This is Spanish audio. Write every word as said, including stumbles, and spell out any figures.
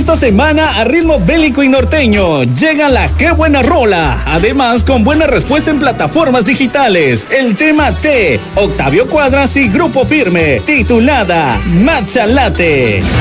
Esta semana a ritmo bélico y norteño llega la Qué Buena Rola, además con buena respuesta en plataformas digitales. El tema T, Octavio Cuadras y Grupo Firme, titulada Matcha Latte.